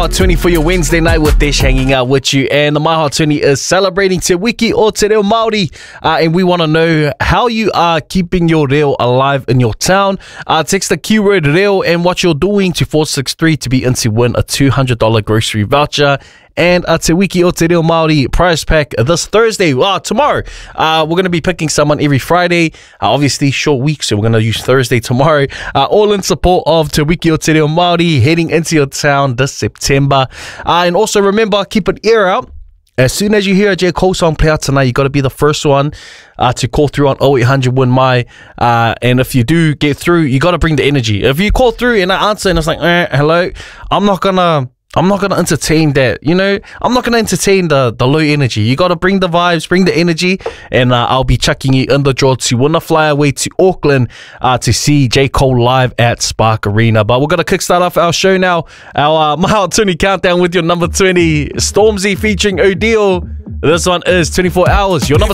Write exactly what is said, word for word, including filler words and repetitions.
Hot twenty for your Wednesday night with Dish hanging out with you. And the My Hot twenty is celebrating Te Wiki o Te Reo Māori. Uh, and we want to know how you are keeping your reo alive in your town. Uh, text the keyword reo and what you're doing to four six three to be in to win a two hundred dollars grocery voucher and a Te Wiki o Te Reo Māori prize pack this Thursday. Wow, tomorrow. Uh, we're going to be picking someone every Friday. Uh, obviously, short week, so we're going to use Thursday tomorrow. Uh, all in support of Te Wiki o Te Reo Māori heading into your town this September. Uh, and also remember, keep an ear out. As soon as you hear a J. Cole song play out tonight, you got to be the first one uh, to call through on oh eight hundred win my. Uh, and if you do get through, you got to bring the energy. If you call through and I answer and it's like, eh, hello, I'm not going to... I'm not going to entertain that, you know, I'm not going to entertain the, the low energy. You got to bring the vibes, bring the energy, and uh, I'll be chucking you in the draw to win a fly away to Auckland uh, to see J. Cole live at Spark Arena. But we're going to kickstart off our show now, our uh, My Hot twenty countdown with your number twenty, Stormzy featuring Odile. This one is twenty-four hours, your number